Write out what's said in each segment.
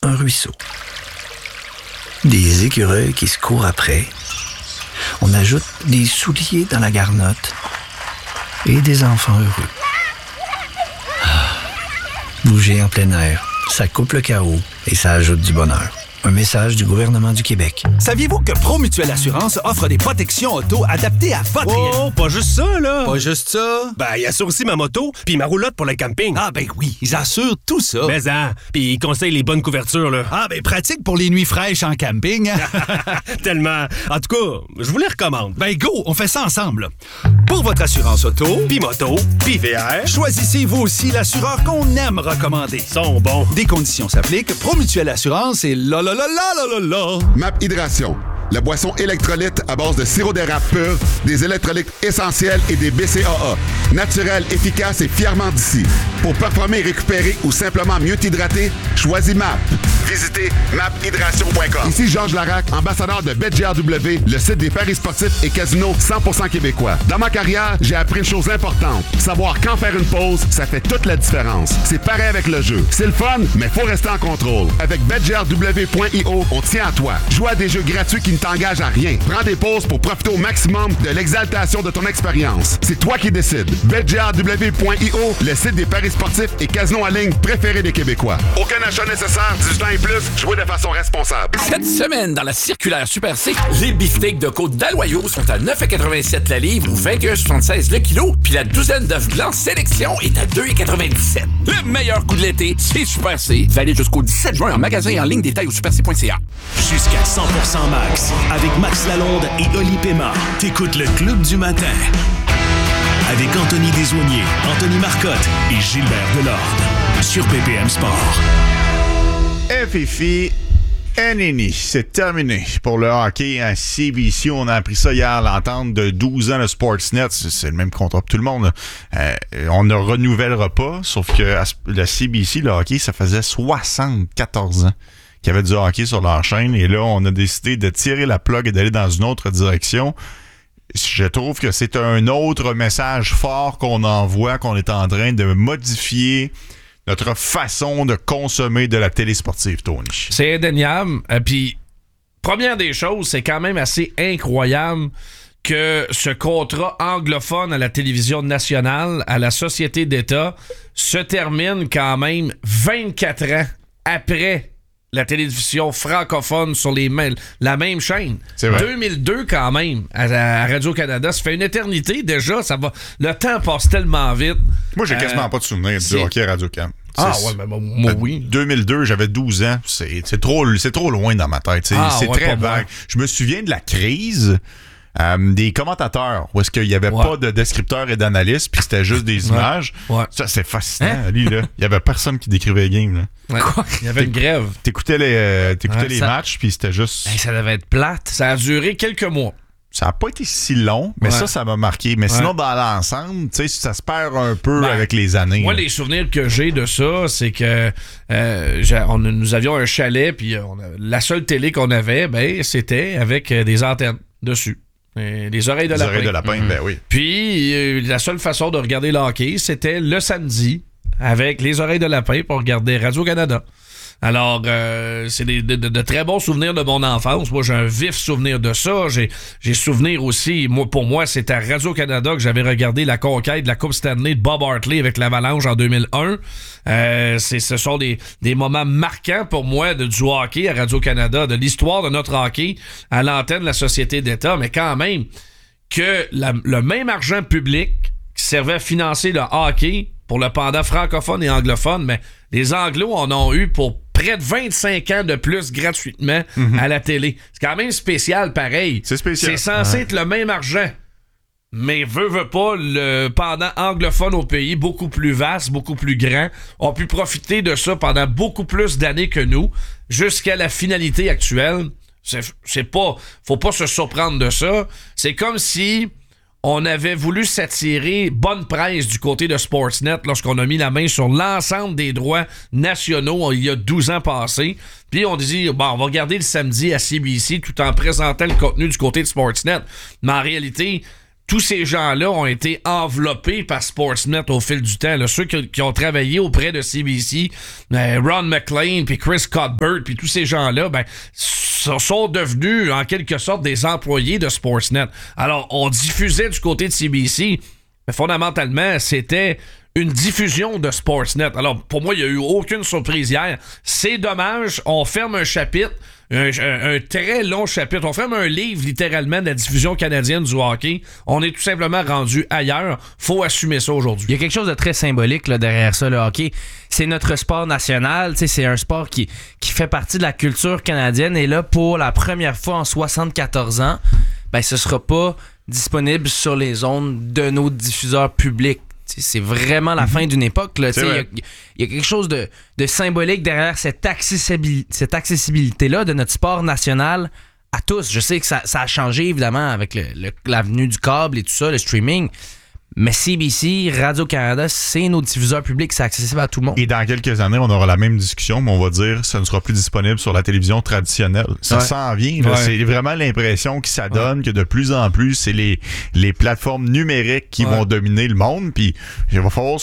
un ruisseau. Des écureuils qui se courent après. On ajoute des souliers dans la garnotte et des enfants heureux. Bouger en plein air, ça coupe le chaos et ça ajoute du bonheur. Un message du gouvernement du Québec. Saviez-vous que ProMutuelle Assurance offre des protections auto adaptées à votre... Oh, pas juste ça, là! Pas juste ça? Ben, il assure aussi ma moto puis ma roulotte pour le camping. Ah, ben oui, ils assurent tout ça. Mais puis ils conseillent les bonnes couvertures, là. Ah, ben pratique pour les nuits fraîches en camping. Tellement. En tout cas, je vous les recommande. Ben go, on fait ça ensemble. Pour votre assurance auto, Puis moto, puis VR, choisissez vous aussi l'assureur qu'on aime recommander. ils sont bons. Des conditions s'appliquent. ProMutuelle Assurance et la. MAP Hydration, la boisson électrolyte à base de sirop d'érable pur, des électrolytes essentiels et des BCAA. Naturel, efficace et fièrement d'ici. Pour performer, récupérer ou simplement mieux t'hydrater, choisis MAP. Visitez maphydration.com. Ici Georges Larac, ambassadeur de BetGRW, le site des paris sportifs et casinos 100% québécois. Dans ma carrière, j'ai appris une chose importante. Savoir quand faire une pause, ça fait toute la différence. C'est pareil avec le jeu. C'est le fun, mais faut rester en contrôle. Avec BetGRW.io, on tient à toi. Joue à des jeux gratuits qui ne t'engagent à rien. Prends des pauses pour profiter au maximum de l'exaltation de ton expérience. C'est toi qui décides. BetGRW.io, le site des paris sportifs et casinos en ligne préférés des Québécois. Aucun achat nécessaire, 18 ans et plus, jouez de façon responsable. Cette semaine, dans la circulaire Super C, les beefsteaks de côte d'Aloyau sont à 9,87 la livre ou 21,76 le kilo, puis la douzaine d'œufs blancs sélection est à 2,97. Le meilleur coup de l'été, c'est Super C. Valide jusqu'au 17 juin en magasin et en ligne, détail au superc.ca. Jusqu'à 100% max, avec Max Lalonde et Oli Pema. T'écoutes le Club du matin. Avec Anthony Desaulniers, Anthony Marcotte et Gilbert Delorde. Sur BPM Sport. FFI Nini, c'est terminé pour le hockey à CBC. On a appris ça hier, l'entente de 12 ans de Sportsnet. C'est le même contrat pour tout le monde. On ne renouvellera pas, sauf que le CBC, le hockey, ça faisait 74 ans qu'il y avait du hockey sur leur chaîne. Et là, on a décidé de tirer la plug et d'aller dans une autre direction. Je trouve que c'est un autre message fort qu'on envoie, qu'on est en train de modifier notre façon de consommer de la télé sportive, Tony. C'est indéniable. Puis, première des choses, c'est quand même assez incroyable que ce contrat anglophone à la télévision nationale, à la Société d'État, se termine quand même 24 ans après la télévision francophone sur la même chaîne. C'est vrai. 2002 quand même, à Radio-Canada. Ça fait une éternité déjà. Le temps passe tellement vite. Moi, j'ai quasiment pas de souvenir du hockey à Radio-Can. Ah ouais, mais moi, oui. 2002, j'avais 12 ans. C'est trop loin dans ma tête. C'est très vague. Je me souviens de la crise des commentateurs où est-ce qu'il n'y avait pas de descripteurs et d'analystes, puis c'était juste des images. Ouais. Ça, c'est fascinant. Hein? Lui, là, il n'y avait personne qui décrivait les games. Là. Ouais. Quoi? Il y avait une grève. T'écoutais les matchs, puis c'était juste... ça devait être plate. Ça a duré quelques mois. Ça n'a pas été si long, mais ça m'a marqué. Mais sinon, dans l'ensemble, tu sais, ça se perd un peu avec les années. Moi, les souvenirs que j'ai de ça, c'est que nous avions un chalet, puis la seule télé qu'on avait, c'était avec des antennes dessus. Des oreilles de lapin. Des oreilles de lapin, ben oui. Puis, la seule façon de regarder le hockey, c'était le samedi, avec les oreilles de lapin pour regarder Radio-Canada. Alors, c'est de très bons souvenirs de mon enfance. Moi, j'ai un vif souvenir de ça. J'ai souvenir aussi, pour moi, c'est à Radio-Canada que j'avais regardé la conquête de la Coupe Stanley de Bob Hartley avec l'Avalanche en 2001. Ce sont des moments marquants pour moi du hockey à Radio-Canada, de l'histoire de notre hockey à l'antenne de la Société d'État. Mais quand même, que le même argent public qui servait à financer le hockey pour le pendant francophone et anglophone, mais les Anglos en ont eu pour près de 25 ans de plus gratuitement à la télé. C'est quand même spécial, pareil. C'est spécial. C'est censé être le même argent. Mais veut pas, le pendant anglophone au pays, beaucoup plus vaste, beaucoup plus grand, ont pu profiter de ça pendant beaucoup plus d'années que nous, jusqu'à la finalité actuelle. Faut pas se surprendre de ça. C'est comme si on avait voulu s'attirer bonne presse du côté de Sportsnet lorsqu'on a mis la main sur l'ensemble des droits nationaux il y a 12 ans passés. Puis on dit, on va regarder le samedi à CBC tout en présentant le contenu du côté de Sportsnet. Mais en réalité, tous ces gens-là ont été enveloppés par Sportsnet au fil du temps. Là. Ceux qui ont travaillé auprès de CBC, Ron McLean, puis Chris Cuthbert, puis tous ces gens-là, sont devenus en quelque sorte des employés de Sportsnet. Alors, on diffusait du côté de CBC, mais fondamentalement, c'était une diffusion de Sportsnet. Alors, pour moi, il n'y a eu aucune surprise hier. C'est dommage, on ferme un chapitre, un très long chapitre. On ferme un livre, littéralement, de la diffusion canadienne du hockey. On est tout simplement rendu ailleurs. Faut assumer ça aujourd'hui. Il y a quelque chose de très symbolique là, derrière ça, le hockey. C'est notre sport national. C'est un sport qui fait partie de la culture canadienne. Et là, pour la première fois en 74 ans, ce sera pas disponible sur les ondes de nos diffuseurs publics. C'est vraiment la fin d'une époque. Il y a quelque chose de symbolique derrière cette accessibilité-là de notre sport national à tous. Je sais que ça a changé, évidemment, avec l'avenue du câble et tout ça, le streaming. Mais CBC, Radio-Canada, c'est nos diffuseurs publics, c'est accessible à tout le monde. Et dans quelques années, on aura la même discussion, mais on va dire que ça ne sera plus disponible sur la télévision traditionnelle. Ça s'en vient. Là. C'est vraiment l'impression que ça donne que de plus en plus, c'est les plateformes numériques qui vont dominer le monde. Puis il va falloir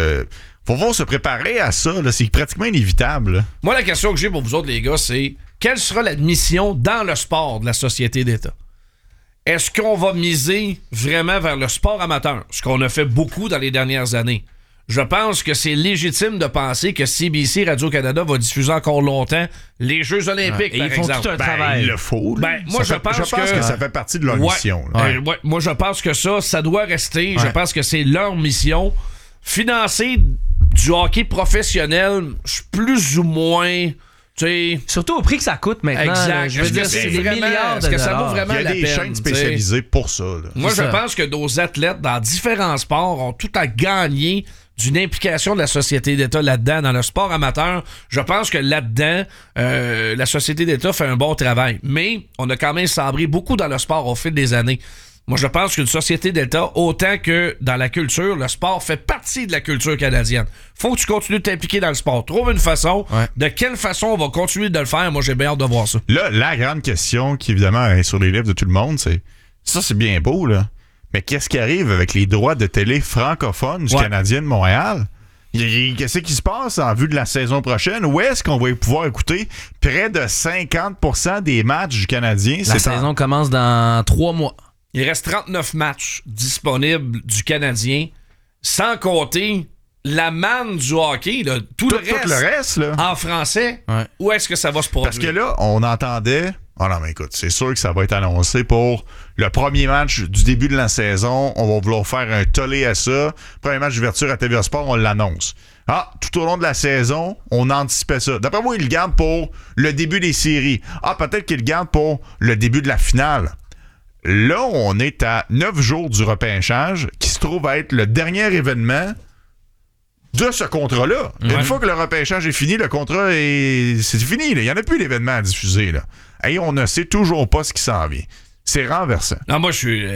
se préparer à ça. Là. C'est pratiquement inévitable. Là. Moi, la question que j'ai pour vous autres, les gars, c'est quelle sera la mission dans le sport de la société d'État? Est-ce qu'on va miser vraiment vers le sport amateur? Ce qu'on a fait beaucoup dans les dernières années. Je pense que c'est légitime de penser que CBC Radio-Canada va diffuser encore longtemps les Jeux olympiques, par exemple. Ils font tout un travail. Il le faut. Moi, je pense que ça fait partie de leur mission. Moi, je pense que ça doit rester. Je pense que c'est leur mission. Financer du hockey professionnel, je suis plus ou moins... Surtout au prix que ça coûte maintenant. Exact. Je veux dire, c'est des milliards de dollars. Est-ce que ça vaut vraiment la peine? Il y a des chaînes spécialisées pour ça. Là. Moi, je pense que nos athlètes dans différents sports ont tout à gagner d'une implication de la Société d'État là-dedans. Dans le sport amateur, je pense que là-dedans, la Société d'État fait un bon travail. Mais on a quand même sabré beaucoup dans le sport au fil des années. Moi, je pense qu'une société d'État, autant que dans la culture, le sport fait partie de la culture canadienne. Faut que tu continues de t'impliquer dans le sport. Trouve une façon. De quelle façon on va continuer de le faire? Moi, j'ai bien hâte de voir ça. Là, la grande question qui, évidemment, est sur les lèvres de tout le monde, c'est... Ça, c'est bien beau, là. Mais qu'est-ce qui arrive avec les droits de télé francophones du Canadien de Montréal? Qu'est-ce qui se passe en vue de la saison prochaine? Où est-ce qu'on va pouvoir écouter près de 50% des matchs du Canadien? La saison commence dans 3 mois. Il reste 39 matchs disponibles du Canadien, sans compter la manne du hockey, là, tout le reste là. En français. Où est-ce que ça va se produire? Parce que là, on entendait... Oh non, mais écoute, c'est sûr que ça va être annoncé pour le premier match du début de la saison. On va vouloir faire un tollé à ça. Premier match d'ouverture à TVA Sport, on l'annonce. Tout au long de la saison, on anticipait ça. D'après moi, ils le gardent pour le début des séries. Peut-être qu'ils le gardent pour le début de la finale. Là, on est à 9 jours du repêchage, qui se trouve à être le dernier événement de ce contrat-là. Une fois que le repêchage est fini, le contrat c'est fini. Il n'y en a plus d'événement à diffuser. Là. Et on ne sait toujours pas ce qui s'en vient. C'est renversant. Non, moi,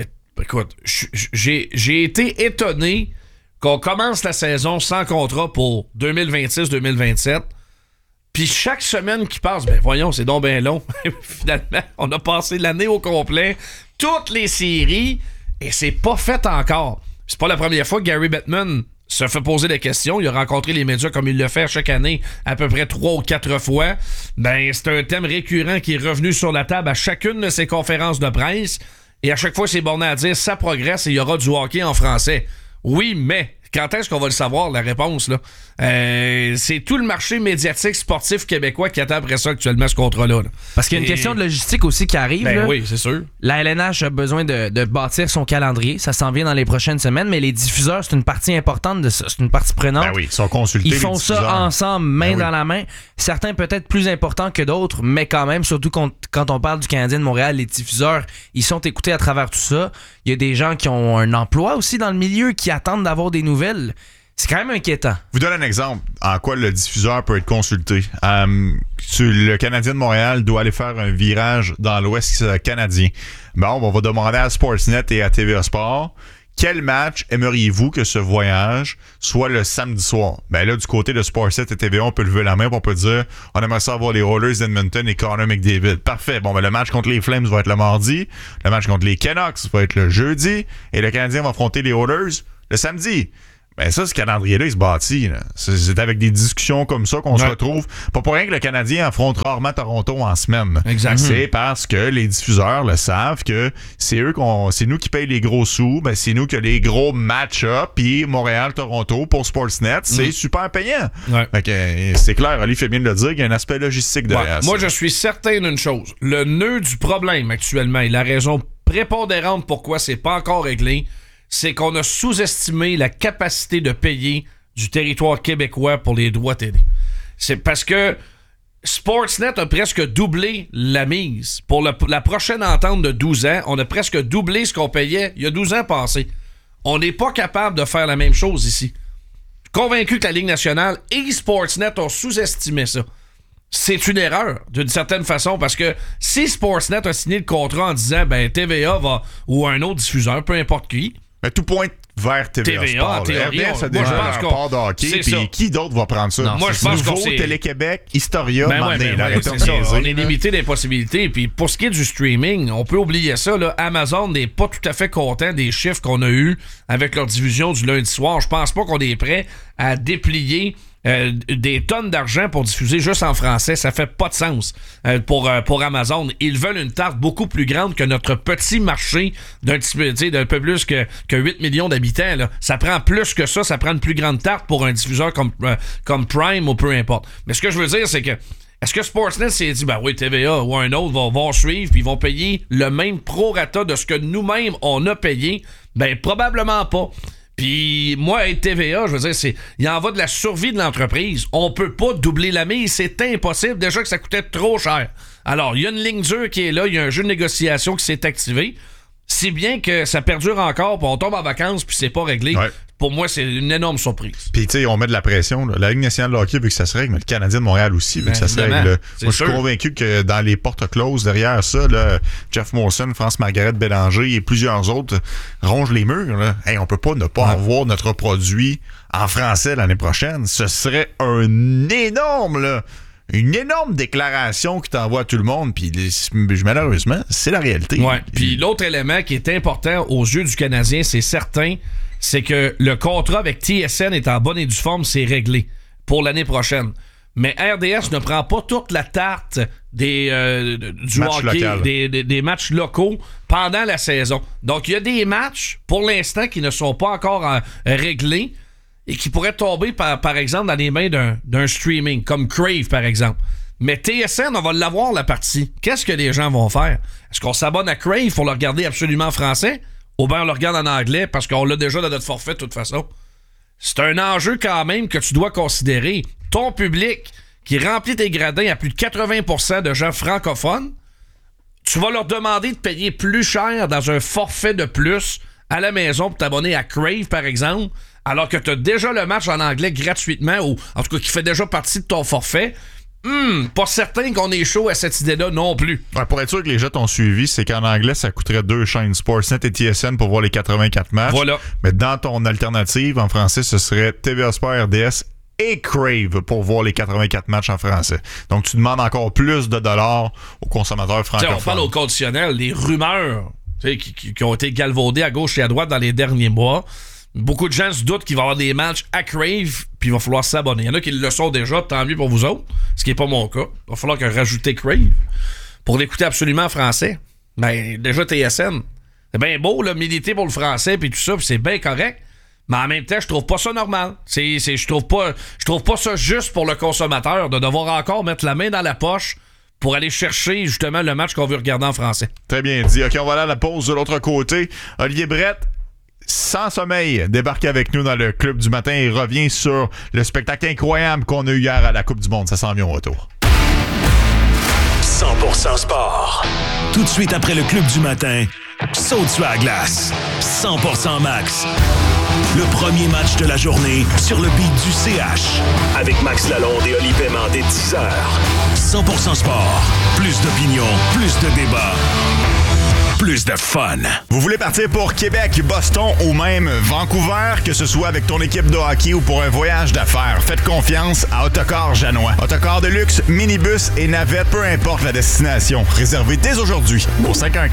j'ai été étonné qu'on commence la saison sans contrat pour 2026-2027. Puis chaque semaine qui passe, voyons, c'est donc bien long. Finalement, on a passé l'année au complet, toutes les séries, et c'est pas fait encore. C'est pas la première fois que Gary Bettman se fait poser des questions. Il a rencontré les médias comme il le fait chaque année, à peu près 3 ou 4 fois. C'est un thème récurrent qui est revenu sur la table à chacune de ses conférences de presse. Et à chaque fois, c'est borné à dire, ça progresse et il y aura du hockey en français. Oui, mais... Quand est-ce qu'on va le savoir, la réponse, là? C'est tout le marché médiatique sportif québécois qui attend après ça actuellement ce contrat-là. Là. Parce qu'il y a une question de logistique aussi qui arrive. Là. Oui, c'est sûr. La LNH a besoin de bâtir son calendrier. Ça s'en vient dans les prochaines semaines, mais les diffuseurs, c'est une partie importante de ça. C'est une partie prenante. Ils sont consultés. Ils font ça ensemble, main dans la main. Certains peut-être plus importants que d'autres, mais quand même, surtout quand on parle du Canadien de Montréal, les diffuseurs, ils sont écoutés à travers tout ça. Il y a des gens qui ont un emploi aussi dans le milieu, qui attendent d'avoir des nouvelles. C'est quand même inquiétant. Je vous donne un exemple en quoi le diffuseur peut être consulté. Le Canadien de Montréal doit aller faire un virage dans l'Ouest canadien. On va demander à Sportsnet et à TVA Sport quel match aimeriez-vous que ce voyage soit le samedi soir? Ben là, du côté de Sportsnet et TVA, on peut lever la main et on peut dire on aimerait ça avoir les Oilers d'Edmonton et Connor McDavid. Parfait. Bon, ben le match contre les Flames va être le mardi, le match contre les Canucks va être le jeudi et le Canadien va affronter les Oilers le samedi. Ben ça, ce calendrier-là, il se bâtit. Là. C'est avec des discussions comme ça qu'on se retrouve. Pas pour rien que le Canadien affronte rarement Toronto en semaine. Exact. C'est parce que les diffuseurs le savent que c'est nous qui payent les gros sous, ben c'est nous qui avons les gros match-up, puis Montréal-Toronto pour Sportsnet, c'est super payant. Ouais. Fait que c'est clair, Ali fait bien de le dire, il y a un aspect logistique derrière ça. Moi, je suis certain d'une chose. Le nœud du problème actuellement, et la raison prépondérante pourquoi c'est pas encore réglé, c'est qu'on a sous-estimé la capacité de payer du territoire québécois pour les droits télé. C'est parce que Sportsnet a presque doublé la mise. Pour la prochaine entente de 12 ans, on a presque doublé ce qu'on payait il y a 12 ans passés. On n'est pas capable de faire la même chose ici. Convaincu que la Ligue nationale et Sportsnet ont sous-estimé ça. C'est une erreur, d'une certaine façon, parce que si Sportsnet a signé le contrat en disant ben TVA va ou un autre diffuseur, peu importe qui, mais tout pointe vers TVA Sport. En théorie, RDS a déjà un rapport de hockey, puis qui d'autre va prendre ça? Non, moi, je pense Nouveau, que Télé-Québec, Historia, c'est ça. On est limité des possibilités. Puis pour ce qui est du streaming, on peut oublier ça. Là. Amazon n'est pas tout à fait content des chiffres qu'on a eus avec leur diffusion du lundi soir. Je pense pas qu'on est prêt à déplier des tonnes d'argent pour diffuser juste en français. Ça fait pas de sens pour Amazon. Ils veulent une tarte beaucoup plus grande que notre petit marché d'un peu plus que 8 millions d'habitants. Là. Ça prend plus que ça. Ça prend une plus grande tarte pour un diffuseur comme Prime ou peu importe. Mais ce que je veux dire, c'est que est-ce que Sportsnet s'est dit, ben oui, TVA ou un autre vont suivre puis ils vont payer le même prorata de ce que nous-mêmes on a payé? Ben probablement pas. Puis moi, avec TVA, je veux dire, il en va de la survie de l'entreprise. On peut pas doubler la mise, c'est impossible. Déjà que ça coûtait trop cher. Alors, il y a une ligne dure qui est là, il y a un jeu de négociation qui s'est activé. Si bien que ça perdure encore, puis on tombe en vacances, puis c'est pas réglé. Ouais. Pour moi, c'est une énorme surprise. Puis, tu sais, on met de la pression. Là. La Ligue nationale de hockey veut que ça se règle, mais le Canadien de Montréal aussi veut que ça se règle. Moi, je suis convaincu que dans les portes closes derrière ça, là, Jeff Molson, France-Margaret Bélanger et plusieurs autres rongent les murs. Là. Hey, on peut pas ne pas avoir notre produit en français l'année prochaine. Ce serait une énorme déclaration qui t'envoie à tout le monde, puis malheureusement, c'est la réalité. Ouais. Puis l'autre élément qui est important aux yeux du Canadien, c'est certain, c'est que le contrat avec TSN est en bonne et due forme, c'est réglé pour l'année prochaine. Mais RDS ne prend pas toute la tarte du hockey, des matchs locaux pendant la saison. Donc, il y a des matchs, pour l'instant, qui ne sont pas encore réglés et qui pourraient tomber, par exemple, dans les mains d'un streaming, comme Crave, par exemple. Mais TSN, on va l'avoir, la partie. Qu'est-ce que les gens vont faire? Est-ce qu'on s'abonne à Crave pour le regarder absolument en français? Ou bien on le regarde en anglais parce qu'on l'a déjà dans notre forfait de toute façon? C'est un enjeu quand même que tu dois considérer. Ton public qui remplit tes gradins à plus de 80% de gens francophones, tu vas leur demander de payer plus cher dans un forfait de plus à la maison pour t'abonner à Crave, par exemple, alors que tu as déjà le match en anglais gratuitement, ou en tout cas qui fait déjà partie de ton forfait. Pas certain qu'on est chaud à cette idée-là non plus. Ouais, pour être sûr que les gens t'ont suivi, c'est qu'en anglais, ça coûterait 2 chaînes, Sportsnet et TSN, pour voir les 84 matchs. Voilà. Mais dans ton alternative, en français, ce serait TVA Sport, RDS et Crave pour voir les 84 matchs en français. Donc, tu demandes encore plus de dollars aux consommateurs francophones. On parle au conditionnel, des rumeurs qui ont été galvaudées à gauche et à droite dans les derniers mois. Beaucoup de gens se doutent qu'il va y avoir des matchs à Crave, puis il va falloir s'abonner. Il y en a qui le sont déjà, tant mieux pour vous autres, ce qui n'est pas mon cas. Il va falloir rajouter Crave pour l'écouter absolument en français. Ben, déjà TSN. C'est bien beau, là, militer pour le français, puis tout ça, puis c'est bien correct. Mais en même temps, je trouve pas ça normal. Je trouve pas ça juste pour le consommateur de devoir encore mettre la main dans la poche pour aller chercher justement le match qu'on veut regarder en français. Très bien dit. OK, on va aller à la pause de l'autre côté. Olivier Brett, sans sommeil, débarque avec nous dans le Club du matin et revient sur le spectacle incroyable qu'on a eu hier à la Coupe du Monde. Ça s'en vient au retour. 100% sport. Tout de suite après le Club du matin, saute sur la glace. 100% max. Le premier match de la journée sur le beat du CH. Avec Max Lalonde et Oli Paiement dès 10h. 100% sport. Plus d'opinion, plus de débat. plus de fun. Vous voulez partir pour Québec, Boston ou même Vancouver, que ce soit avec ton équipe de hockey ou pour un voyage d'affaires, faites confiance à Autocar Janois. Autocar de luxe, minibus et navette, peu importe la destination. Réservez dès aujourd'hui au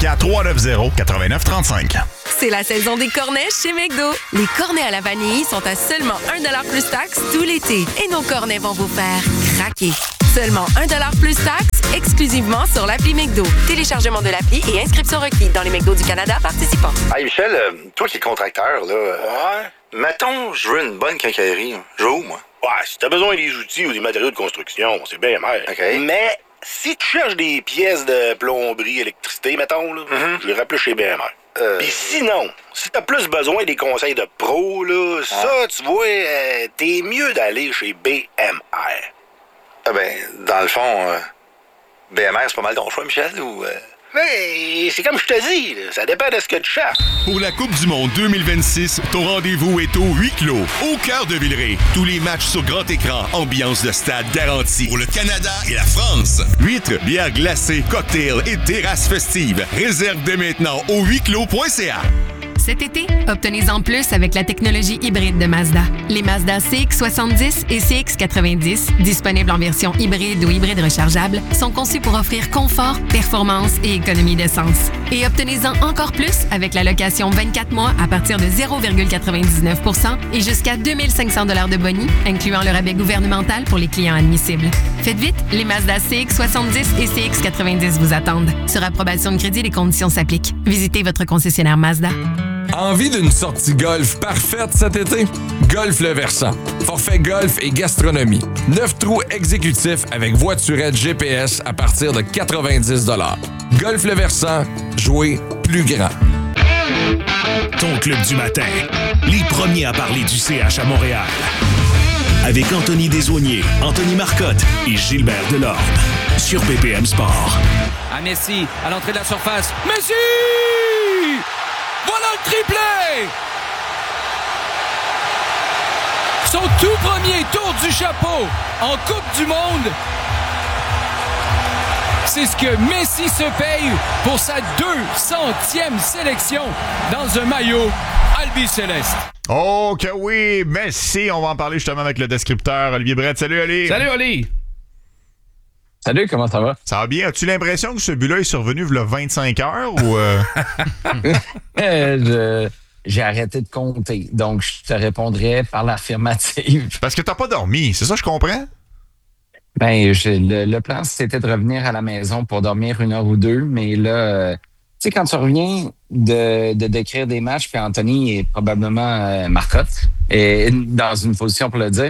514-390-8935. C'est la saison des cornets chez McDo. Les cornets à la vanille sont à seulement 1$ plus taxes tout l'été. Et nos cornets vont vous faire craquer. Seulement 1$ plus taxes, exclusivement sur l'appli McDo. Téléchargement de l'appli et inscription requis dans les McDo du Canada participants. Hey Michel, toi qui es contracteur, là, ouais. Mettons, je veux une bonne quincaillerie. Je vais où, moi? Ouais, si t'as besoin des outils ou des matériaux de construction, c'est bien mer. OK. Mais si tu cherches des pièces de plomberie, électricité, mettons, là, je les plus chez BMR. Puis sinon, si t'as plus besoin des conseils de pro, là, ça, tu vois, t'es mieux d'aller chez BMR. Ah ben, dans le fond, BMR, c'est pas mal ton choix, Michel, ou... Mais c'est comme je te dis, là, ça dépend de ce que tu cherches. Pour la Coupe du Monde 2026, ton rendez-vous est au huis clos, au cœur de Villeray. Tous les matchs sur grand écran, ambiance de stade garantie. Pour le Canada et la France. Huîtres, bières glacées, cocktails et terrasses festives. Réserve dès maintenant au huisclos.ca. Cet été, obtenez-en plus avec la technologie hybride de Mazda. Les Mazda CX-70 et CX-90, disponibles en version hybride ou hybride rechargeable, sont conçus pour offrir confort, performance et économie d'essence. Et obtenez-en encore plus avec la location 24 mois à partir de 0,99% et jusqu'à 2500 $ de boni, incluant le rabais gouvernemental pour les clients admissibles. Faites vite, les Mazda CX-70 et CX-90 vous attendent. Sur approbation de crédit, les conditions s'appliquent. Visitez votre concessionnaire Mazda. Envie d'une sortie golf parfaite cet été? Golf Le Versant. Forfait golf et gastronomie. 9 trous exécutifs avec voiturette GPS à partir de 90 $. Golf Le Versant, jouer plus grand. Ton club du matin. Les premiers à parler du CH à Montréal. Avec Anthony Desaulniers, Anthony Marcotte et Gilbert Delorme. Sur BPM Sport. À Messi, à l'entrée de la surface. Messi! Voilà le triplé! Son tout premier tour du chapeau en Coupe du Monde. C'est ce que Messi se paye pour sa 200e sélection dans un maillot albi-céleste. Oh que oui, Messi, on va en parler justement avec le descripteur Olivier Brett. Salut Oli! Salut Oli! Salut, comment ça va? Ça va bien. As-tu l'impression que ce but-là est survenu il y a 25 heures ou... J'ai arrêté de compter, donc je te répondrais par l'affirmative. Parce que t'as pas dormi, c'est ça je comprends? Ben, le plan, c'était de revenir à la maison pour dormir 1 heure ou 2, mais là, tu sais, quand tu reviens de décrire des matchs, puis Anthony est probablement Marcotte, et dans une position pour le dire,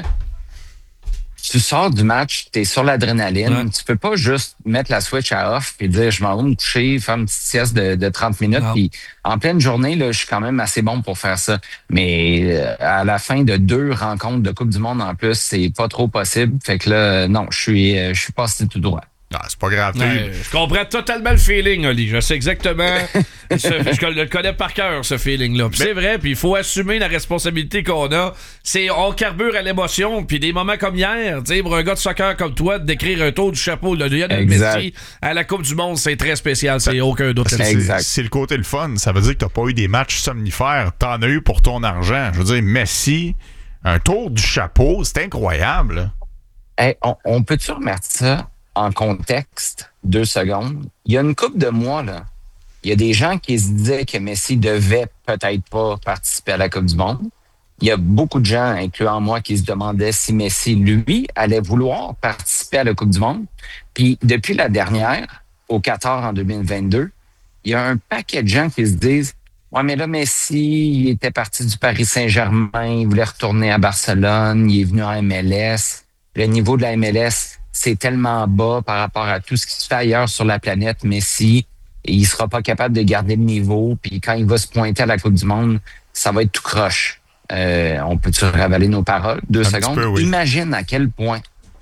tu sors du match, t'es sur l'adrénaline, tu peux pas juste mettre la switch à off puis dire je m'en vais me coucher, faire une petite sieste de 30 minutes. Puis en pleine journée, là, je suis quand même assez bon pour faire ça. Mais à la fin de 2 rencontres de Coupe du Monde en plus, c'est pas trop possible. Fait que là, non, je suis passé tout droit. Non, c'est pas grave. Je comprends totalement le feeling, Oli. Je sais exactement. Je le connais par cœur, ce feeling-là. Puis c'est vrai, puis il faut assumer la responsabilité qu'on a. On carbure à l'émotion, puis des moments comme hier, tu sais, pour un gars de soccer comme toi, de décrire un tour du chapeau de Lionel Messi à la Coupe du Monde, c'est très spécial. C'est aucun doute. C'est le côté le fun. Ça veut dire que t'as pas eu des matchs somnifères. T'en as eu pour ton argent. Je veux dire, Messi, un tour du chapeau, c'est incroyable. Hey, on peut-tu remettre ça en contexte, 2 secondes? Il y a une couple de mois, là, il y a des gens qui se disaient que Messi devait peut-être pas participer à la Coupe du Monde. Il y a beaucoup de gens, incluant moi, qui se demandaient si Messi, lui, allait vouloir participer à la Coupe du Monde. Puis, depuis la dernière, au Qatar en 2022, il y a un paquet de gens qui se disent « Ouais, mais là, Messi, il était parti du Paris Saint-Germain, il voulait retourner à Barcelone, il est venu en MLS. Le niveau de la MLS, c'est tellement bas par rapport à tout ce qui se fait ailleurs sur la planète. Messi, il sera pas capable de garder le niveau. Puis quand il va se pointer à la Coupe du Monde, ça va être tout croche. On peut-tu ravaler nos paroles? 2 secondes? Peu, oui. Imagine à quel point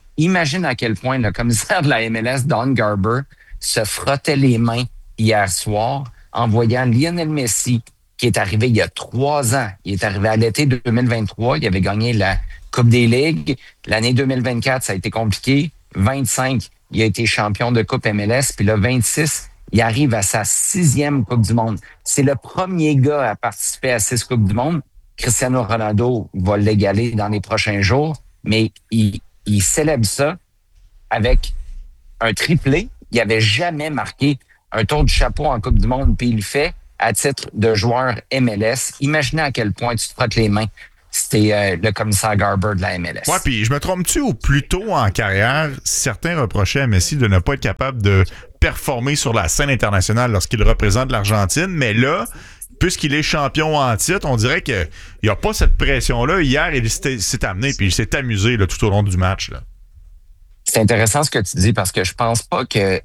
le commissaire de la MLS, Don Garber, se frottait les mains hier soir en voyant Lionel Messi, qui est arrivé il y a 3 ans. Il est arrivé à l'été 2023. Il avait gagné la Coupe des Ligues. L'année 2024, ça a été compliqué. 25, il a été champion de Coupe MLS. Puis là, 26, Il arrive à sa 6e Coupe du Monde. C'est le premier gars à participer à 6 Coupes du Monde. Cristiano Ronaldo va l'égaler dans les prochains jours, mais il célèbre ça avec un triplé. Il n'avait jamais marqué un tour du chapeau en Coupe du Monde, puis il le fait à titre de joueur MLS. Imaginez à quel point tu te frottes les mains. C'était le commissaire Garber de la MLS. Ouais, puis je me trompe-tu ou plus tôt en carrière, certains reprochaient à Messi de ne pas être capable de performer sur la scène internationale lorsqu'il représente l'Argentine, mais là, puisqu'il est champion en titre, on dirait qu'il n'y a pas cette pression-là. Hier, il s'est amené puis il s'est amusé là, tout au long du match. Là. C'est intéressant ce que tu dis parce que je pense pas que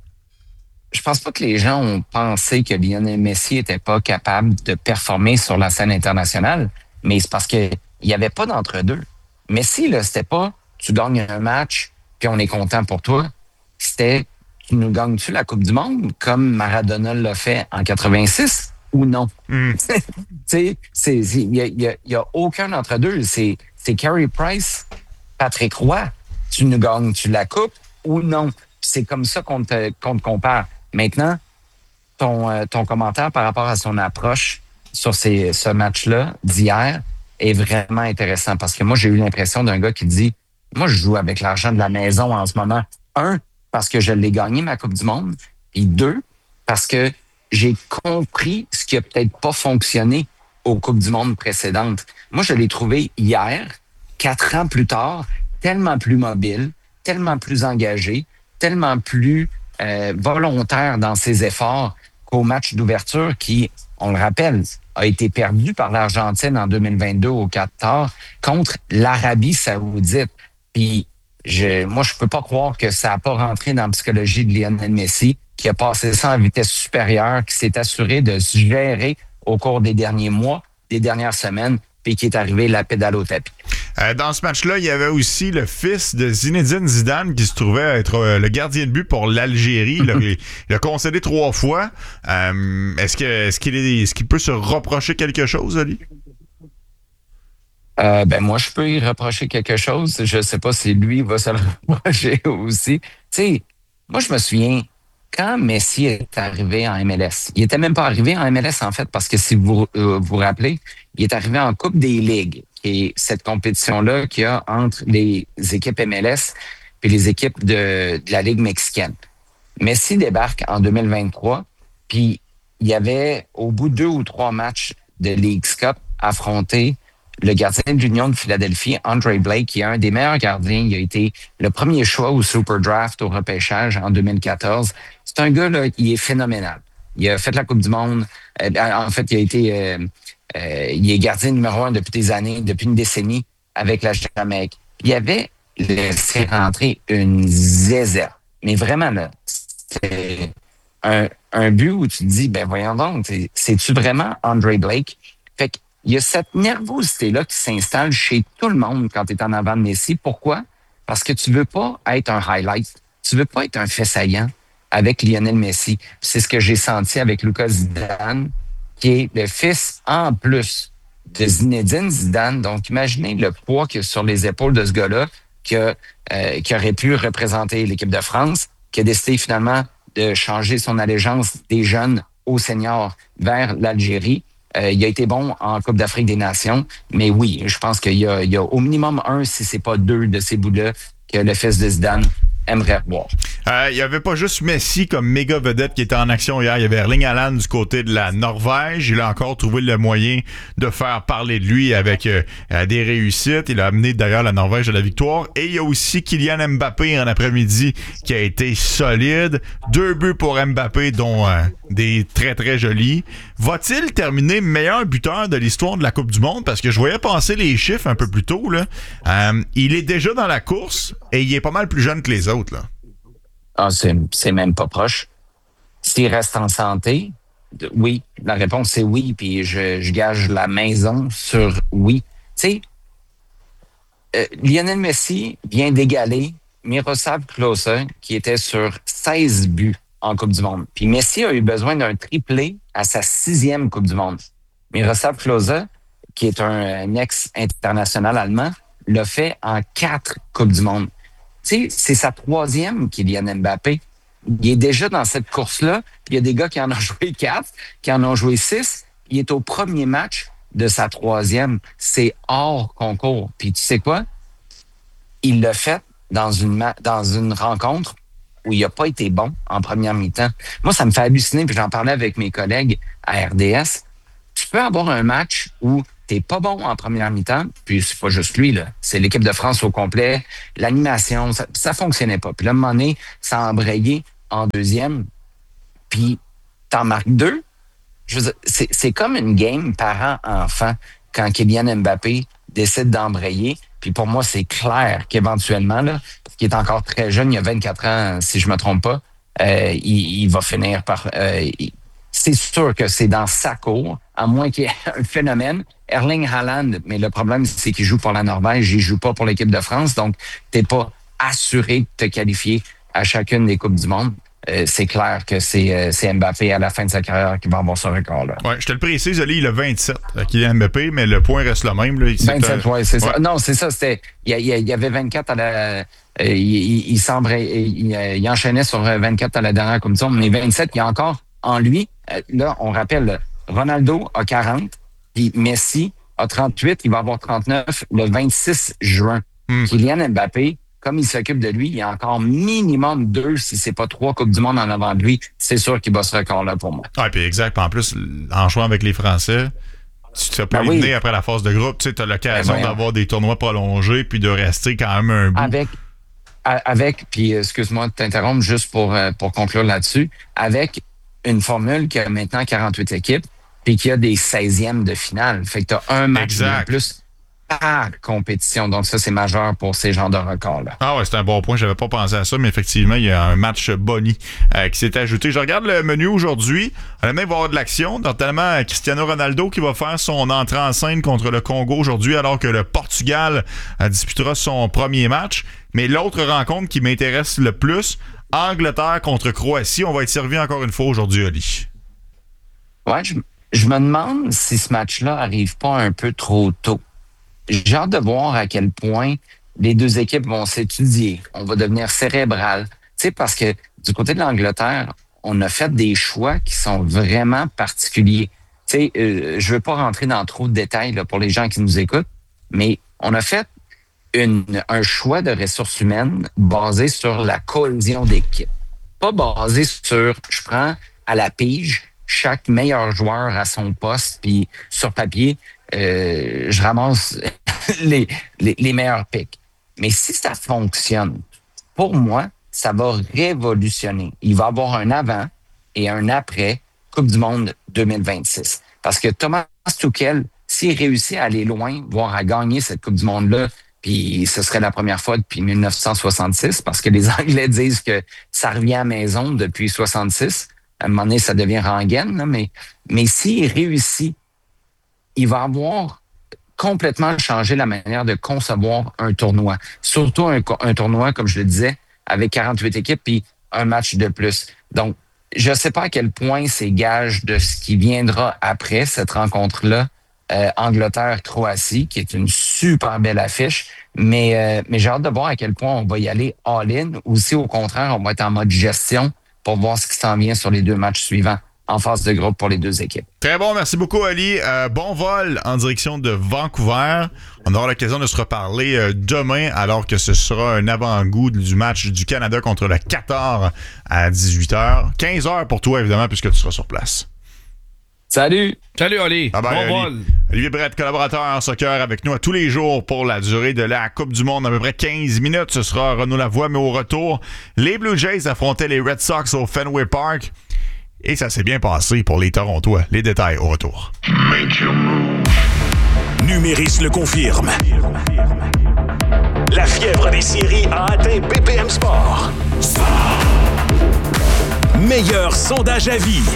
les gens ont pensé que Lionel Messi était pas capable de performer sur la scène internationale, mais c'est parce que il n'y avait pas d'entre-deux. Messi, là, c'était pas tu gagnes un match puis on est content pour toi. C'était tu nous gagnes-tu la Coupe du Monde comme Maradona l'a fait en 86 ou non? Tu sais, il y a aucun d'entre-deux. C'est Carey Price, Patrick Roy. Tu nous gagnes-tu la Coupe ou non? C'est comme ça qu'on te compare. Maintenant, ton commentaire par rapport à son approche sur ce match-là d'hier est vraiment intéressant parce que moi, j'ai eu l'impression d'un gars qui dit « Moi, je joue avec l'argent de la maison en ce moment. 1, parce que je l'ai gagné, ma Coupe du Monde. Et 2, parce que j'ai compris ce qui a peut-être pas fonctionné aux Coupes du Monde précédentes. Moi, je l'ai trouvé hier, 4 ans plus tard, tellement plus mobile, tellement plus engagé, tellement plus volontaire dans ses efforts qu'au match d'ouverture qui, on le rappelle, a été perdu par l'Argentine en 2022 au Qatar contre l'Arabie Saoudite. Puis, moi, je peux pas croire que ça n'a pas rentré dans la psychologie de Lionel Messi, qui a passé ça en vitesse supérieure, qui s'est assuré de se gérer au cours des derniers mois, des dernières semaines, puis qui est arrivé la pédale au tapis. Dans ce match-là, il y avait aussi le fils de Zinedine Zidane qui se trouvait être le gardien de but pour l'Algérie. Il a concédé 3 fois. Est-ce qu'il peut se reprocher quelque chose, Ali? Moi, je peux y reprocher quelque chose. Je sais pas si lui va se le reprocher aussi. Tu sais, moi, je me souviens, quand Messi est arrivé en MLS, il était même pas arrivé en MLS, en fait, parce que si vous vous rappelez, il est arrivé en Coupe des Ligues, qui est cette compétition-là qu'il y a entre les équipes MLS et les équipes de la Ligue mexicaine. Messi débarque en 2023, puis il y avait, au bout de 2 ou 3 matchs de Leagues Cup, affronté le gardien de l'Union de Philadelphie, Andre Blake, qui est un des meilleurs gardiens. Il a été le premier choix au Super Draft, au repêchage en 2014. C'est un gars, là, il est phénoménal. Il a fait la Coupe du Monde. En fait, il est gardien numéro 1 depuis des années, depuis une décennie avec la Jamaïque. Il avait laissé rentrer une zézette. Mais vraiment, là, c'était un but où tu te dis, voyons donc, c'est-tu vraiment Andre Blake? Fait que il y a cette nervosité-là qui s'installe chez tout le monde quand tu es en avant de Messi. Pourquoi? Parce que tu veux pas être un highlight. Tu veux pas être un fait saillant avec Lionel Messi. C'est ce que j'ai senti avec Lucas Zidane, qui est le fils, en plus, de Zinedine Zidane. Donc, imaginez le poids qu'il y a sur les épaules de ce gars-là qui aurait pu représenter l'équipe de France, qui a décidé finalement de changer son allégeance des jeunes aux seniors vers l'Algérie. Il a été bon en Coupe d'Afrique des Nations, mais oui, je pense qu'il y a au minimum 1, si c'est pas 2 de ces bouts-là que le fils de Zidane aimerait voir. Il n'y avait pas juste Messi comme méga vedette qui était en action hier. Il y avait Erling Haaland du côté de la Norvège. Il a encore trouvé le moyen de faire parler de lui avec des réussites. Il a amené d'ailleurs la Norvège à la victoire. Et il y a aussi Kylian Mbappé en après-midi qui a été solide. 2 buts pour Mbappé, dont des très très jolis. Va-t-il terminer meilleur buteur de l'histoire de la Coupe du Monde? Parce que je voyais passer les chiffres un peu plus tôt, là. Il est déjà dans la course et il est pas mal plus jeune que les autres, là. Ah, c'est même pas proche. S'il reste en santé, oui. La réponse, c'est oui, puis je gage la maison sur oui. Tu sais, Lionel Messi vient d'égaler Miroslav Klose, qui était sur 16 buts en Coupe du Monde. Puis Messi a eu besoin d'un triplé à sa 6e Coupe du Monde. Miroslav Klose, qui est un ex-international allemand, l'a fait en 4 Coupes du Monde. Tu sais, c'est sa 3e Kylian Mbappé. Il est déjà dans cette course-là. Il y a des gars qui en ont joué 4, qui en ont joué 6. Il est au premier match de sa 3e. C'est hors concours. Puis tu sais quoi? Il l'a fait dans une rencontre où il n'a pas été bon en première mi-temps. Moi, ça me fait halluciner, puis j'en parlais avec mes collègues à RDS. Tu peux avoir un match où t'es pas bon en première mi-temps, puis c'est pas juste lui, là. C'est l'équipe de France au complet. L'animation, ça fonctionnait pas. Puis là, à un moment donné, ça a embrayé en deuxième, puis t'en marques 2. Je veux dire, c'est comme une game parent-enfant quand Kylian Mbappé décide d'embrayer. Puis pour moi, c'est clair qu'éventuellement, là, parce qu'il est encore très jeune, il a 24 ans, si je me trompe pas, il va finir par... c'est sûr que c'est dans sa cour, à moins qu'il y ait un phénomène. Erling Haaland, mais le problème, c'est qu'il joue pour la Norvège, il joue pas pour l'équipe de France, donc t'es pas assuré de te qualifier à chacune des Coupes du Monde. C'est clair que c'est Mbappé à la fin de sa carrière qui va avoir ce record-là. Ouais, je te le précise, Ali, il a 27, Kylian Mbappé, mais le point reste le même. Là. 27, oui, c'est ça. Non, c'est ça, c'était... Il y avait 24 à la... il enchaînait sur 24 à la dernière Coupe du Monde, mais 27, il y a encore en lui, là, on rappelle, Ronaldo a 40, puis Messi a 38, il va avoir 39 le 26 juin. Kylian Mbappé, comme il s'occupe de lui, il y a encore minimum 2, si c'est pas 3 Coupes du Monde en avant de lui. C'est sûr qu'il bat ce record-là pour moi. Ah, puis exact. En plus, en jouant avec les Français, tu te fais pas éliminer après la phase de groupe. Tu sais, as l'occasion d'avoir des tournois prolongés puis de rester quand même un bout. Puis excuse-moi de t'interrompre juste pour conclure là-dessus, avec une formule qui a maintenant 48 équipes puis qui a des 16e de finale. Fait que tu as un match de plus par compétition. Donc ça, c'est majeur pour ces genres de records-là. Ah ouais, c'est un bon point. J'avais pas pensé à ça, mais effectivement, il y a un match boni qui s'est ajouté. Je regarde le menu aujourd'hui. Honnêtement, il va y avoir de l'action, notamment Cristiano Ronaldo qui va faire son entrée en scène contre le Congo aujourd'hui, alors que le Portugal disputera son premier match. Mais l'autre rencontre qui m'intéresse le plus, Angleterre contre Croatie. On va être servi encore une fois aujourd'hui, Ali. Ouais, je me demande si ce match-là arrive pas un peu trop tôt. J'ai hâte de voir à quel point les deux équipes vont s'étudier. On va devenir cérébral. Tu sais, parce que du côté de l'Angleterre, on a fait des choix qui sont vraiment particuliers. Tu sais, je veux pas rentrer dans trop de détails là, pour les gens qui nous écoutent, mais on a fait un choix de ressources humaines basé sur la cohésion d'équipe. Pas basé sur, je prends à la pige chaque meilleur joueur à son poste, puis sur papier, je ramasse les meilleurs picks. Mais si ça fonctionne, pour moi, ça va révolutionner. Il va y avoir un avant et un après Coupe du Monde 2026. Parce que Thomas Tuchel, s'il réussit à aller loin, voire à gagner cette Coupe du Monde-là, puis ce serait la première fois depuis 1966, parce que les Anglais disent que ça revient à la maison depuis 66. À un moment donné, ça devient rengaine, là, mais s'il réussit, il va avoir complètement changé la manière de concevoir un tournoi. Surtout un tournoi, comme je le disais, avec 48 équipes puis un match de plus. Donc, je ne sais pas à quel point c'est gage de ce qui viendra après cette rencontre-là, Angleterre-Croatie, qui est une super belle affiche, mais j'ai hâte de voir à quel point on va y aller all-in, ou si au contraire, on va être en mode gestion pour voir ce qui s'en vient sur les 2 matchs suivants en phase de groupe pour les 2 équipes. Très bon, merci beaucoup Ali. Bon vol en direction de Vancouver. On aura l'occasion de se reparler demain, alors que ce sera un avant-goût du match du Canada contre le Qatar à 18h. 15h pour toi, évidemment, puisque tu seras sur place. Salut! Salut, Ali! Bon vol! Olivier Brett, collaborateur en soccer avec nous à tous les jours pour la durée de la Coupe du Monde, à peu près 15 minutes. Ce sera Renaud Lavoie, mais au retour, les Blue Jays affrontaient les Red Sox au Fenway Park. Et ça s'est bien passé pour les Torontois. Les détails au retour. Numéris le confirme. La fièvre des séries a atteint BPM Sport. Meilleur sondage à vie.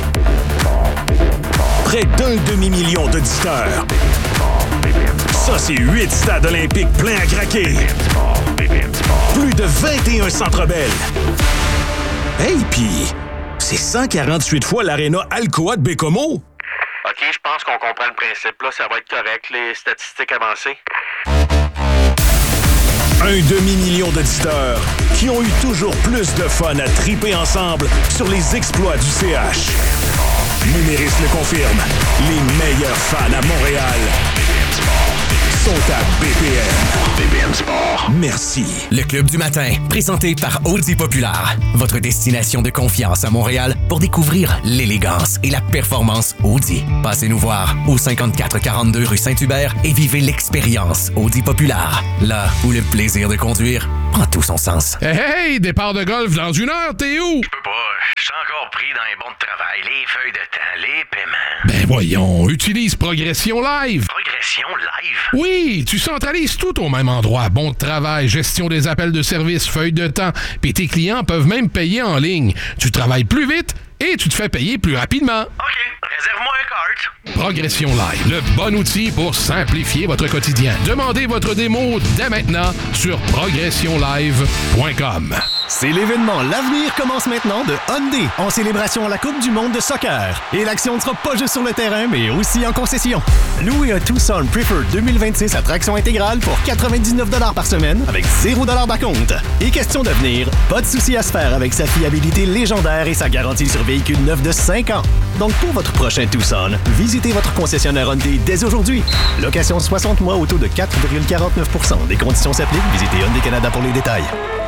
Près d'un demi-million d'auditeurs. Ça, c'est 8 stades olympiques pleins à craquer. Plus de 21 Centre Bell. Hey, pis c'est 148 fois l'aréna Alcoa de Bécomo. OK, je pense qu'on comprend le principe. Là, ça va être correct, les statistiques avancées. Un demi-million d'auditeurs qui ont eu toujours plus de fun à triper ensemble sur les exploits du CH. Numéris le confirme, les meilleurs fans à Montréal sont à BPM. BPM Sport. Merci. Le Club du matin, présenté par Audi Populaire. Votre destination de confiance à Montréal pour découvrir l'élégance et la performance Audi. Passez nous voir au 5442 rue Saint-Hubert et vivez l'expérience Audi Populaire. Là où le plaisir de conduire prend tout son sens. Hey, départ de golf dans 1 heure, t'es où? Je peux pas, je suis encore pris dans les bons de travail, les feuilles de temps, les paiements. Ben voyons, utilise Progression Live. Progression Live? Oui, tu centralises tout au même endroit. Bon de travail, gestion des appels de service, feuilles de temps, puis tes clients peuvent même payer en ligne. Tu travailles plus vite et tu te fais payer plus rapidement. OK, réserve-moi un cart. Progression Live, le bon outil pour simplifier votre quotidien. Demandez votre démo dès maintenant sur progressionlive.com. C'est l'événement L'Avenir commence maintenant de Hyundai en célébration à la Coupe du monde de soccer. Et l'action ne sera pas juste sur le terrain, mais aussi en concession. Louez un Tucson Preferred 2026 à traction intégrale pour 99$ par semaine avec 0$ d'acompte. Et question d'avenir, pas de souci à se faire avec sa fiabilité légendaire et sa garantie sur véhicule neuf de 5 ans. Donc pour votre prochain Tucson, visitez votre concessionnaire Hyundai dès aujourd'hui. Location 60 mois au taux de 4,49%. Des conditions s'appliquent. Visitez Hyundai Canada pour les détails.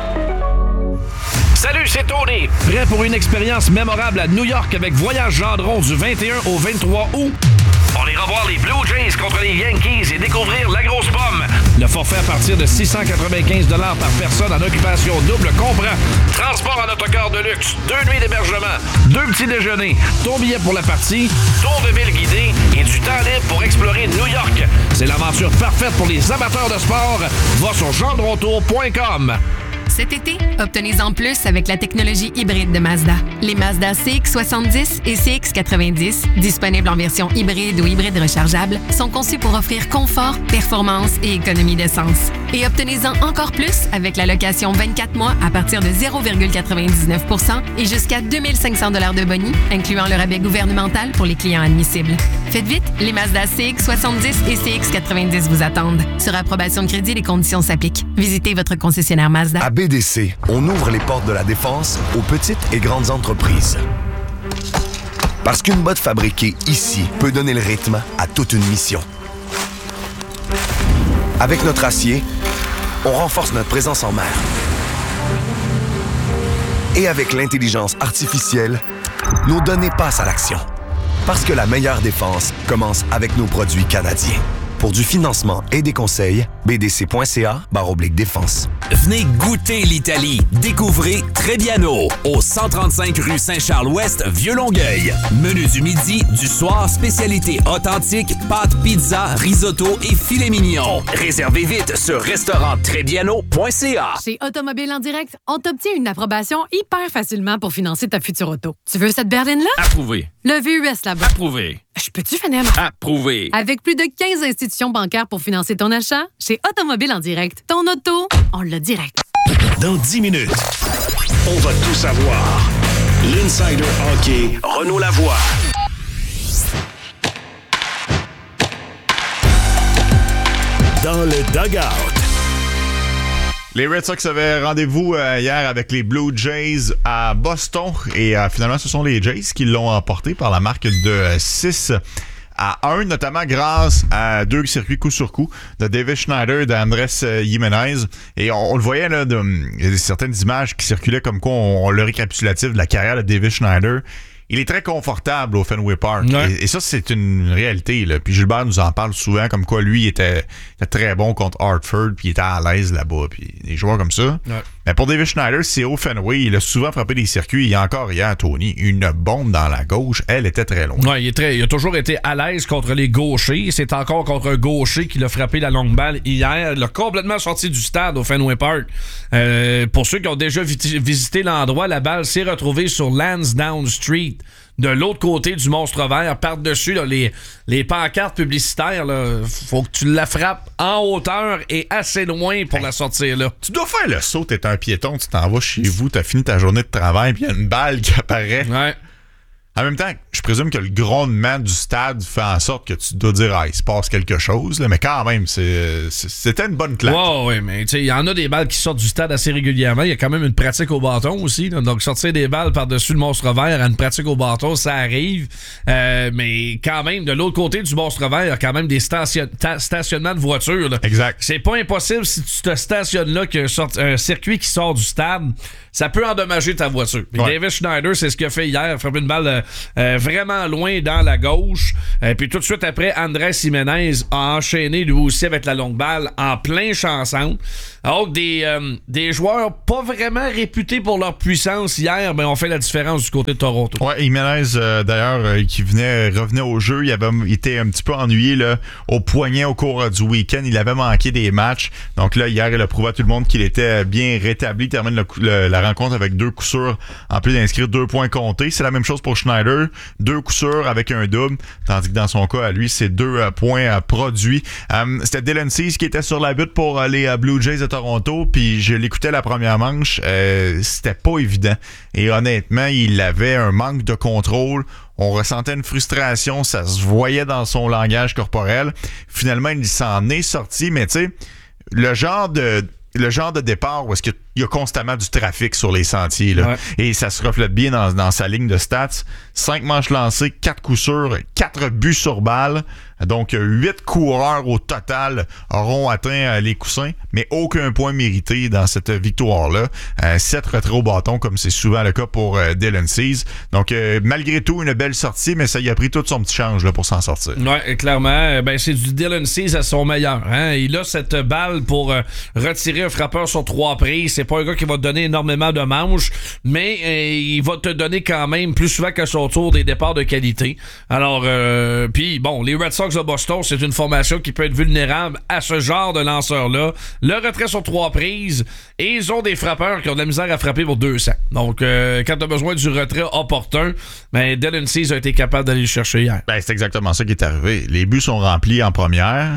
Salut, c'est Tony! Prêt pour une expérience mémorable à New York avec Voyage Gendron du 21 au 23 août? On ira voir les Blue Jays contre les Yankees et découvrir la grosse pomme. Le forfait à partir de 695$ par personne en occupation double comprend transport en autocar de luxe, 2 nuits d'hébergement, 2 petits déjeuners, ton billet pour la partie, tour de ville guidé et du temps libre pour explorer New York. C'est l'aventure parfaite pour les amateurs de sport. Va sur gendrontour.com. Cet été, obtenez-en plus avec la technologie hybride de Mazda. Les Mazda CX-70 et CX-90, disponibles en version hybride ou hybride rechargeable, sont conçus pour offrir confort, performance et économie d'essence. Et obtenez-en encore plus avec la location 24 mois à partir de 0,99% et jusqu'à 2500$ de boni, incluant le rabais gouvernemental pour les clients admissibles. Faites vite, les Mazda CX-70 et CX-90 vous attendent. Sur approbation de crédit, les conditions s'appliquent. Visitez votre concessionnaire Mazda. À BDC, on ouvre les portes de la défense aux petites et grandes entreprises. Parce qu'une botte fabriquée ici peut donner le rythme à toute une mission. Avec notre acier, on renforce notre présence en mer. Et avec l'intelligence artificielle, nos données passent à l'action. Parce que la meilleure défense commence avec nos produits canadiens. Pour du financement et des conseils, bdc.ca/défense. Venez goûter l'Italie. Découvrez Trebbiano au 135 rue Saint-Charles-Ouest, Vieux-Longueuil. Menu du midi, du soir, spécialité authentique, pâtes, pizza, risotto et filet mignon. Réservez vite sur restauranttrebbiano.ca. Chez Automobile en direct, on t'obtient une approbation hyper facilement pour financer ta future auto. Tu veux cette berline-là? Approuvé. Le VUS là-bas. Approuvé. Je peux-tu finir? Approuvé. Avec plus de 15 institutions bancaires pour financer ton achat, chez Automobile en direct, ton auto, on l'a direct. Dans 10 minutes, on va tout savoir. L'Insider Hockey, Renaud Lavoie. Dans le dugout. Les Red Sox avaient rendez-vous hier avec les Blue Jays à Boston et finalement ce sont les Jays qui l'ont emporté par la marque de 6-1, notamment grâce à 2 circuits coup sur coup de David Schneider et d'Andrés Jiménez. Et on le voyait, là, il y a certaines images qui circulaient comme quoi on le récapitulatif de la carrière de David Schneider. Il est très confortable au Fenway Park. Ouais. Et ça, c'est une réalité, là. Puis Gilbert nous en parle souvent, comme quoi lui était très bon contre Hartford, puis il était à l'aise là-bas. Puis des joueurs comme ça. Ouais. Mais pour David Schneider, c'est au Fenway. Il a souvent frappé des circuits. Il y a encore hier, Tony, une bombe dans la gauche. Elle était très loin. Ouais, il a toujours été à l'aise contre les gauchers. C'est encore contre un gaucher qu'il a frappé la longue balle hier. Il a complètement sorti du stade au Fenway Park. Pour ceux qui ont déjà visité l'endroit, la balle s'est retrouvée sur Lansdowne Street. De l'autre côté du monstre vert, par-dessus là, les pancartes publicitaires, là, faut que tu la frappes en hauteur et assez loin pour la sortir là. Tu dois faire le saut, t'es un piéton, tu t'en vas chez vous, t'as fini ta journée de travail, puis il y a une balle qui apparaît. Ouais. En même temps, je présume que le grondement du stade fait en sorte que tu dois dire il se passe quelque chose, là, mais quand même, c'était une bonne claque. Ouais, mais il y en a des balles qui sortent du stade assez régulièrement. Il y a quand même une pratique au bâton aussi. Là. Donc, sortir des balles par-dessus le monstre vert à une pratique au bâton, ça arrive. Mais quand même, de l'autre côté du monstre vert, il y a quand même des stationnements de voitures. Là. Exact. C'est pas impossible si tu te stationnes là qu'un circuit qui sort du stade, ça peut endommager ta voiture. Ouais. Davis Schneider, c'est ce qu'il a fait hier. Il a frappé une balle vraiment loin dans la gauche. Puis tout de suite après, Andrés Jiménez a enchaîné lui aussi avec la longue balle en plein chanson. Alors des joueurs pas vraiment réputés pour leur puissance hier, ont fait la différence du côté de Toronto. Ouais, Jiménez, d'ailleurs, qui revenait au jeu, il avait été un petit peu ennuyé là, au poignet au cours du week-end. Il avait manqué des matchs. Donc là, hier, il a prouvé à tout le monde qu'il était bien rétabli. Il termine la rencontre avec 2 coups sûrs, en plus d'inscrire 2 points comptés. C'est la même chose pour Schneider. 2 coups sûrs avec un double, tandis que dans son cas, à lui, c'est 2 points produits. C'était Dylan Cease qui était sur la butte pour les Blue Jays de Toronto, puis je l'écoutais la première manche. C'était pas évident. Et honnêtement, il avait un manque de contrôle. On ressentait une frustration, ça se voyait dans son langage corporel. Finalement, il s'en est sorti, mais tu sais, le genre de départ où est-ce qu'il y a constamment du trafic sur les sentiers, là. Ouais. Et ça se reflète bien dans sa ligne de stats. 5 manches lancées, 4 coups sûrs, 4 buts sur balle. Donc, 8 coureurs au total auront atteint les coussins, mais aucun point mérité dans cette victoire-là. 7 retraits au bâton, comme c'est souvent le cas pour Dylan Cease. Donc, malgré tout, une belle sortie, mais ça y a pris tout son petit change là, pour s'en sortir. Oui, clairement. C'est du Dylan Cease à son meilleur. Hein? Il a cette balle pour retirer un frappeur sur 3 prises. C'est pas un gars qui va te donner énormément de manches, mais il va te donner quand même plus souvent qu'à son tour des départs de qualité. Alors, puis bon, les Red Sox de Boston, c'est une formation qui peut être vulnérable à ce genre de lanceur-là. Le retrait sur 3 prises, et ils ont des frappeurs qui ont de la misère à frapper pour 200. Donc, quand tu as besoin du retrait opportun, Dylan Cease a été capable d'aller le chercher hier. C'est exactement ça qui est arrivé. Les buts sont remplis en première.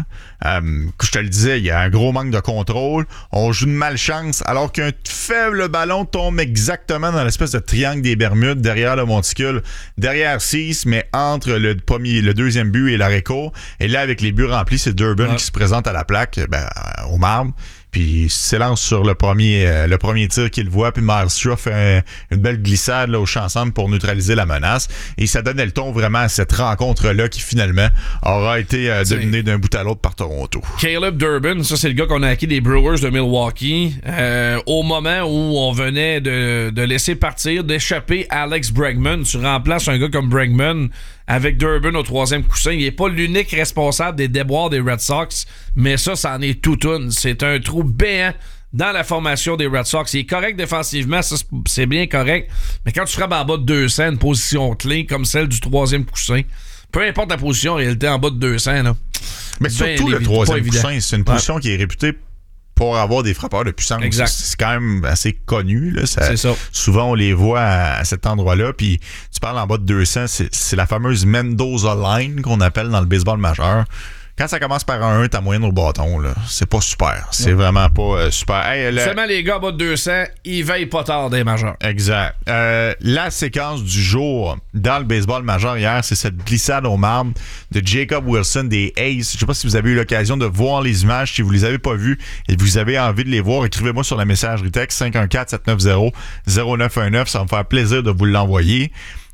Je te le disais, il y a un gros manque de contrôle. On joue de malchance, alors qu'un faible ballon tombe exactement dans l'espèce de triangle des Bermudes, derrière le monticule, derrière Cease, mais entre le deuxième but et l'arrêt court. Et là, avec les buts remplis, c'est Durbin qui se présente à la plaque, au marbre. Puis il s'élance sur le premier tir qu'il voit, puis Miles Straw fait une belle glissade là, au champ centre pour neutraliser la menace. Et ça donnait le ton vraiment à cette rencontre-là qui finalement aura été dominée d'un bout à l'autre par Toronto. Caleb Durbin, ça c'est le gars qu'on a acquis des Brewers de Milwaukee. Au moment où on venait de laisser partir, d'échapper Alex Bregman, tu remplaces un gars comme Bregman avec Durbin au 3e coussin. Il n'est pas l'unique responsable des déboires des Red Sox, mais ça en est toute une. C'est un trou béant dans la formation des Red Sox. Il est correct défensivement, ça c'est bien correct, mais quand tu frappes en bas de 200, une position clé comme celle du 3e coussin, peu importe la position, en réalité, en bas de 200, là. Mais surtout le 3e coussin, c'est une position qui est réputée pour avoir des frappeurs de puissance. Exact. C'est quand même assez connu. Là. C'est ça. Souvent, on les voit à cet endroit-là. Puis, tu parles en bas de 200, c'est la fameuse Mendoza Line qu'on appelle dans le baseball majeur. Quand ça commence par un 1, t'as moyenne au bâton, là. C'est pas super. C'est vraiment pas super. Hey, seulement les gars en bas de 200, ils veillent pas tard des majeurs. Exact. La séquence du jour dans le baseball majeur hier, c'est cette glissade au marbre de Jacob Wilson des A's. Je sais pas si vous avez eu l'occasion de voir les images. Si vous les avez pas vues et vous avez envie de les voir, écrivez-moi sur la messagerie texte 514-790-0919. Ça va me faire plaisir de vous l'envoyer.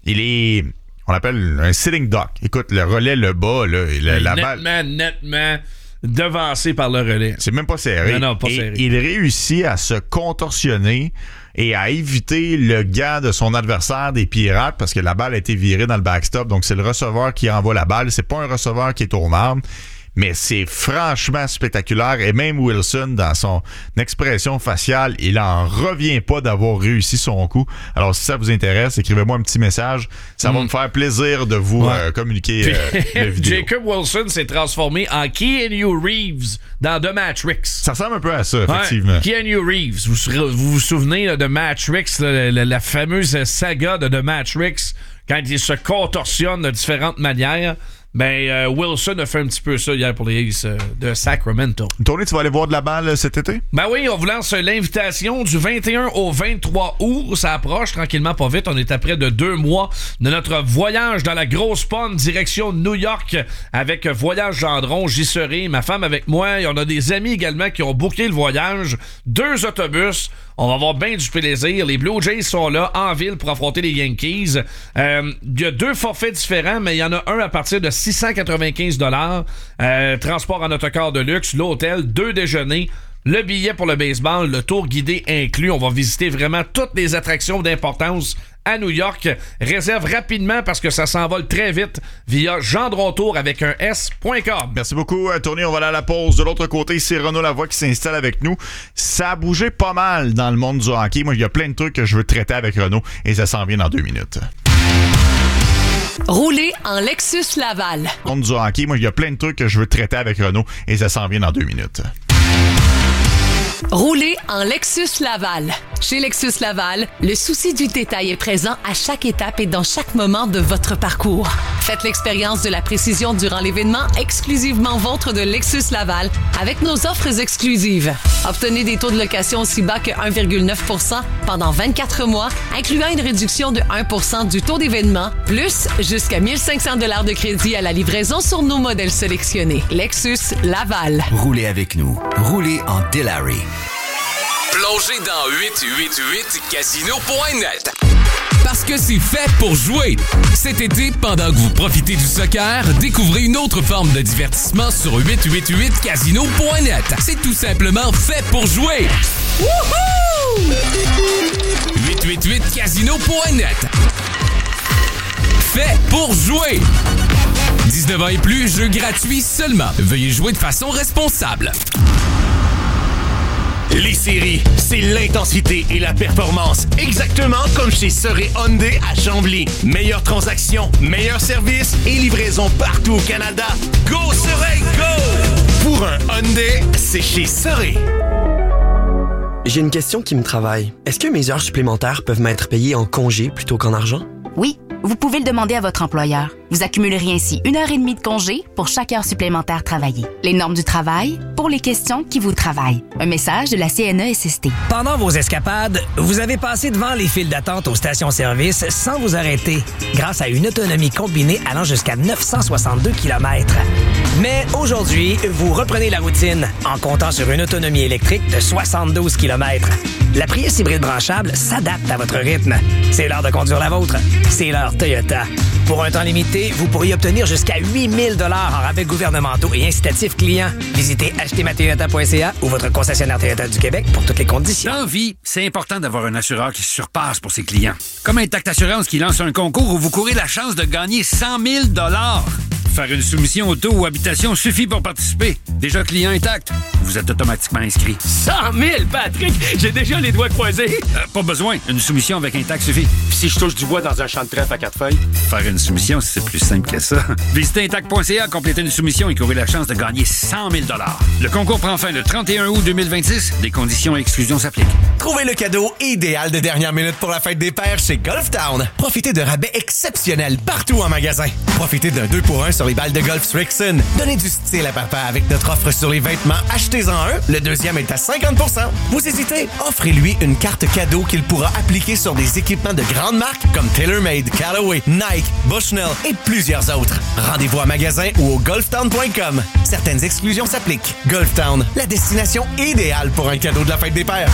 On l'appelle un sitting duck. Écoute, le relais, le bas, là, la balle... Nettement devancé par le relais. C'est même pas serré. Non, pas serré. Il réussit à se contorsionner et à éviter le gant de son adversaire des Pirates parce que la balle a été virée dans le backstop. Donc, c'est le receveur qui envoie la balle. C'est pas un receveur qui est au marbre. Mais c'est franchement spectaculaire. Et même Wilson, dans son expression faciale, il en revient pas d'avoir réussi son coup. Alors, si ça vous intéresse, écrivez-moi un petit message. Ça va me faire plaisir de vous communiquer la vidéo. Jacob Wilson s'est transformé en Keanu Reeves dans The Matrix. Ça ressemble un peu à ça, effectivement. Keanu Reeves. Vous vous souvenez là, de Matrix, la fameuse saga de The Matrix, quand il se contorsionne de différentes manières? Wilson a fait un petit peu ça hier pour les Aces de Sacramento. Tony, tu vas aller voir de la balle cet été? Ben oui, on vous lance l'invitation du 21 au 23 août. Ça approche tranquillement, pas vite. On est à près de 2 mois de notre voyage dans la grosse pomme direction New York avec Voyage Gendron. J'y serai, ma femme avec moi. Et on a des amis également qui ont booké le voyage. 2 autobus. On va avoir bien du plaisir. Les Blue Jays sont là, en ville, pour affronter les Yankees. Il y a 2 forfaits différents, mais il y en a un à partir de 695 $. Transport en autocar de luxe, l'hôtel, 2 déjeuners, le billet pour le baseball, le tour guidé inclus. On va visiter vraiment toutes les attractions d'importance à New York. Réserve rapidement parce que ça s'envole très vite via gendrontour avec un S.com. Merci beaucoup, Tony. On va aller à la pause. De l'autre côté, c'est Renaud Lavoie qui s'installe avec nous. Ça a bougé pas mal dans le monde du hockey. Moi, il y a plein de trucs que je veux traiter avec Renaud et ça s'en vient dans 2 minutes. Roulez en Lexus Laval. Dans le monde du hockey, moi, il y a plein de trucs que je veux traiter avec Renaud et ça s'en vient dans 2 minutes. Roulez en Lexus Laval. Chez Lexus Laval, le souci du détail est présent à chaque étape et dans chaque moment de votre parcours. Faites l'expérience de la précision durant l'événement exclusivement vôtre de Lexus Laval avec nos offres exclusives. Obtenez des taux de location aussi bas que 1,9% pendant 24 mois, incluant une réduction de 1% du taux d'événement, plus jusqu'à 1 500 $ de crédit à la livraison sur nos modèles sélectionnés. Lexus Laval. Roulez avec nous. Roulez en Delary. Plongez dans 888casino.net. Parce que c'est fait pour jouer. Cet été, pendant que vous profitez du soccer, découvrez une autre forme de divertissement sur 888casino.net. C'est tout simplement fait pour jouer. Wouhou! 888casino.net. Fait pour jouer. 19 ans et plus, jeu gratuit seulement. Veuillez jouer de façon responsable. Les séries, c'est l'intensité et la performance. Exactement comme chez Soré Hyundai à Chambly. Meilleure transaction, meilleur service et livraison partout au Canada. Go Soré, go! Pour un Hyundai, c'est chez Soré. J'ai une question qui me travaille. Est-ce que mes heures supplémentaires peuvent m'être payées en congé plutôt qu'en argent? Oui, vous pouvez le demander à votre employeur. Vous accumulerez ainsi 1h30 de congé pour chaque heure supplémentaire travaillée. Les normes du travail pour les questions qui vous travaillent. Un message de la CNESST. Pendant vos escapades, vous avez passé devant les files d'attente aux stations-service sans vous arrêter, grâce à une autonomie combinée allant jusqu'à 962 km. Mais aujourd'hui, vous reprenez la routine en comptant sur une autonomie électrique de 72 km. La Prius hybride branchable s'adapte à votre rythme. C'est l'heure de conduire la vôtre. C'est l'heure Toyota. Pour un temps limité, vous pourriez obtenir jusqu'à 8 000 $ en rabais gouvernementaux et incitatifs clients. Visitez achetezmatoyota.ca ou votre concessionnaire Toyota du Québec pour toutes les conditions. Dans la vie, c'est important d'avoir un assureur qui se surpasse pour ses clients. Comme Intact Assurance qui lance un concours où vous courez la chance de gagner 100 000 $. Faire une soumission auto ou habitation suffit pour participer. Déjà client Intact, vous êtes automatiquement inscrit. 100 000, Patrick! J'ai déjà les doigts croisés. Pas besoin. Une soumission avec Intact suffit. Puis si je touche du bois dans un champ de trèfle à 4 feuilles? Faire une soumission, c'est plus simple que ça. Visitez Intact.ca, complétez une soumission et courez la chance de gagner 100 000 $. Le concours prend fin le 31 août 2026. Des conditions et exclusions s'appliquent. Trouvez le cadeau idéal de dernière minute pour la fête des pères chez Golf Town. Profitez de rabais exceptionnels partout en magasin. Profitez d'un 2 pour 1 sur les balles de golf Strixon. Donnez du style à papa avec notre offre sur les vêtements. Achetez-en un, le deuxième est à 50%. Vous hésitez? Offrez-lui une carte cadeau qu'il pourra appliquer sur des équipements de grandes marques comme TaylorMade, Callaway, Nike, Bushnell et plusieurs autres. Rendez-vous à magasin ou au golftown.com. Certaines exclusions s'appliquent. Golf Town, la destination idéale pour un cadeau de la fête des pères.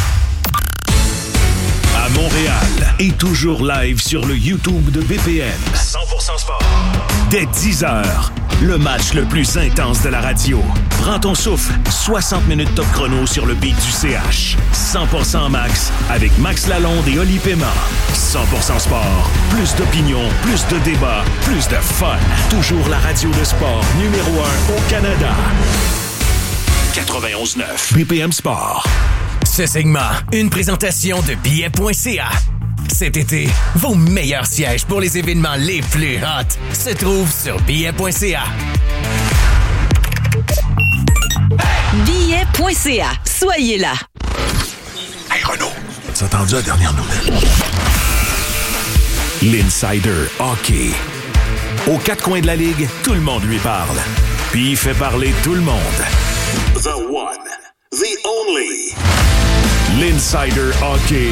À Montréal et toujours live sur le YouTube de BPM. 100% sport. Dès 10h, le match le plus intense de la radio. Prends ton souffle, 60 minutes top chrono sur le beat du CH. 100% max avec Max Lalonde et Oli Paiement. 100% sport, plus d'opinion, plus de débats, plus de fun. Toujours la radio de sport numéro 1 au Canada. 91.9 BPM Sport. Ce segment, une présentation de billets.ca. Cet été, vos meilleurs sièges pour les événements les plus hot se trouvent sur billets.ca. Billets.ca. Soyez là. Hey Renaud, t'as entendu la dernière nouvelle? L'Insider Hockey. Aux quatre coins de la Ligue, tout le monde lui parle. Puis il fait parler tout le monde. The one, the only. L'Insider Hockey.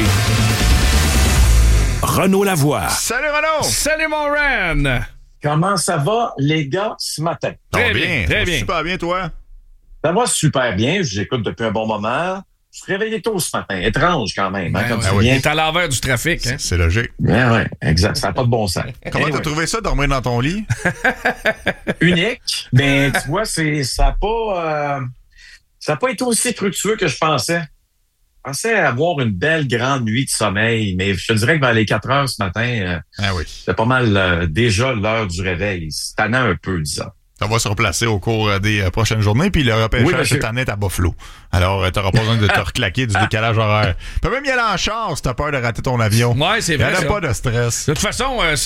Renaud Lavoie. Salut Renaud! Salut mon Ren! Comment ça va, les gars, ce matin? Très bien, très bien. Super bien, toi? Ça va super bien. Je vous écoute depuis un bon moment. Je suis réveillé tôt ce matin. Étrange quand même. Hein, comme il est à l'envers du trafic. Hein? C'est logique. Oui, exact. Ça n'a pas de bon sens. Comment t'as trouvé ça, dormir dans ton lit? Unique. Ben, tu vois, ça n'a pas été aussi fructueux que je pensais. Je pensais avoir une belle grande nuit de sommeil, mais je te dirais que vers les 4 heures ce matin, c'était pas mal déjà l'heure du réveil. C'est tannant un peu, disons. Ça va se replacer au cours des prochaines journées, puis le repêchage cette année est à Buffalo. Alors, t'auras pas besoin de te reclaquer du décalage horaire. Tu peux même y aller en char si t'as peur de rater ton avion. Ouais, c'est vrai. Il n'y a pas de stress. De toute façon,